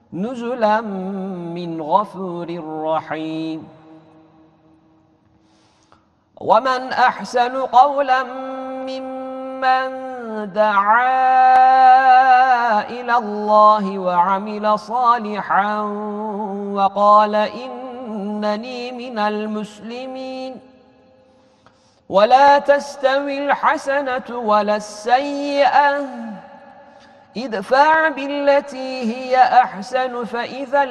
نزلا من غفور رحيم. ومن أحسن قولا ممن دعا إلى الله وعمل صالحا وقال إنني من المسلمين. ولا تستوي الحسنة ولا السيئة، ادفع بالتي هي أحسن فإذا